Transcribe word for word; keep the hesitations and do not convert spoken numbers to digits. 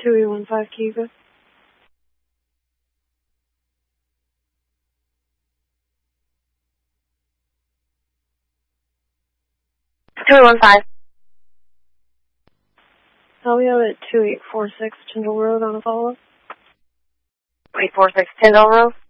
two eight one five Kiva. two eight one five. I'll be out at two eight four six Tyndall Road on a follow-up. two eight four six Tyndall Road?